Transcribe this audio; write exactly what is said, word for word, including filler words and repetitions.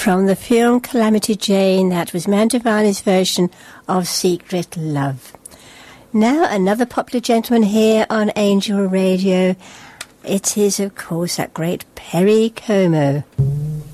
From the film Calamity Jane, that was Mantovani's version of Secret Love. Now, another popular gentleman here on Angel Radio. It is, of course, that great Perry Como.